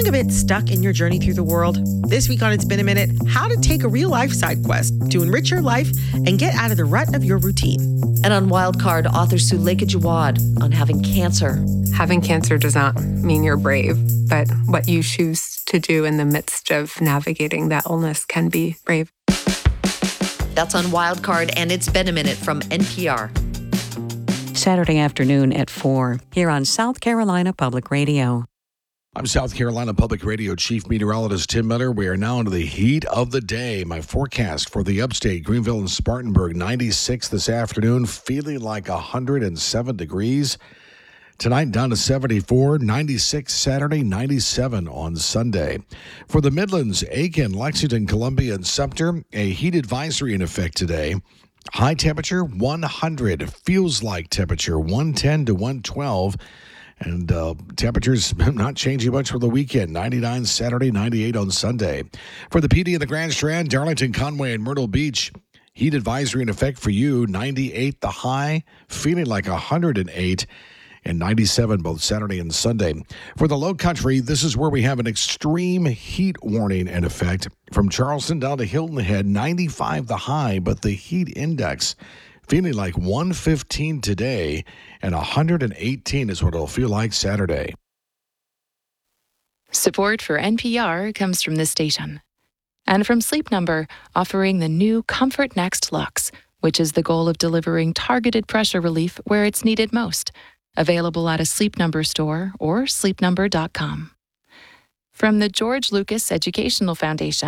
feeling a bit stuck in your journey through the world? This week on It's Been a Minute, how to take a real-life side quest to enrich your life and get out of the rut of your routine. And on Wildcard, author Suleika Jawad on having cancer. Having cancer does not mean you're brave, but what you choose to do in the midst of navigating that illness can be brave. That's on Wildcard, and It's Been a Minute from NPR. Saturday afternoon at 4 here on South Carolina Public Radio. I'm South Carolina Public Radio Chief Meteorologist Tim Miller. We are now into the heat of the day. My forecast for the upstate, Greenville and Spartanburg, 96 this afternoon, feeling like 107 degrees. Tonight down to 74, 96 Saturday, 97 on Sunday. For the Midlands, Aiken, Lexington, Columbia, and Sumter, a heat advisory in effect today. High temperature, 100. Feels like temperature, 110 to 112. And temperatures not changing much for the weekend. 99 Saturday, 98 on Sunday. For the PD and the Grand Strand, Darlington, Conway, and Myrtle Beach, heat advisory in effect for you. 98 the high, feeling like 108. And 97 both Saturday and Sunday. For the Low Country, this is where we have an extreme heat warning in effect. From Charleston down to Hilton Head, 95 the high, but the heat index feeling like 115 today, and 118 is what it'll feel like Saturday. Support for NPR comes from this station. And from Sleep Number, offering the new Comfort Next Luxe, which is the goal of delivering targeted pressure relief where it's needed most. Available at a Sleep Number store or sleepnumber.com. From the George Lucas Educational Foundation,